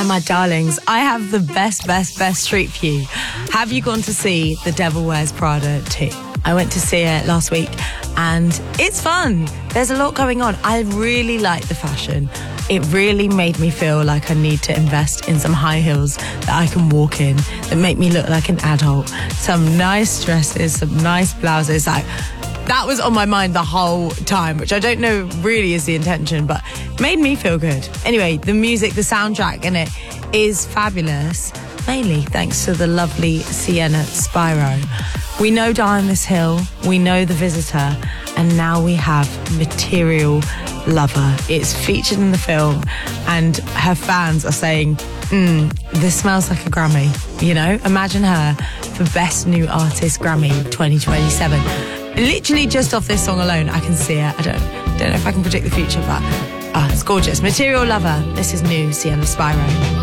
And my darlings, I have the best treat for you. Have you gone to see The Devil Wears Prada 2? I went to see it last week and it's fun. There's a lot going on. I really like the fashion. It really made me feel like I need to invest in some high heels that I can walk in, that make me look like an adult. Some nice dresses, some nice blouses. That was on my mind the whole time, which I don't know really is the intention, but made me feel good. Anyway, the music, the soundtrack in it is fabulous, mainly thanks to the lovely Sienna Spiro. We know Die on This Hill, we know The Visitor, and now we have Material Lover. It's featured in the film, and her fans are saying, this smells like a Grammy. You know, imagine her for Best New Artist Grammy 2027. Literally just off this song alone, I can see it. I don't know if I can predict the future, but it's gorgeous. Material Lover. This is new Sienna Spiro.